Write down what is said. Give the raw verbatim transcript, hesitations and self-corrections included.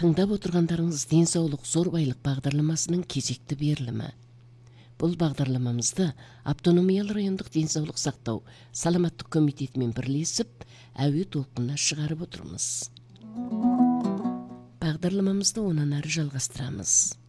Тыңдап отырғандарыңыз денсаулық зор байлық бағдарламасының кезекті берілімі. Бұл бағдарламамызды автономиялы райондық денсаулық сақтау саламаттық комитетімен бірлесіп, әуе толқынына шығарып отырмыз. Бағдарламамызды онан әрі жалғастырамыз.